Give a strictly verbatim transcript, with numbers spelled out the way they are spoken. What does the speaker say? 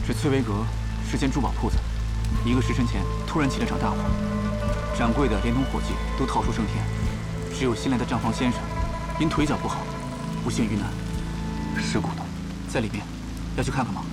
这翠微阁是间珠宝铺子，一个时辰前突然起了场大火，掌柜的连同伙计都逃出升天，只有新来的账房先生因腿脚不好，不幸遇难。尸骨呢？在里面，要去看看吗？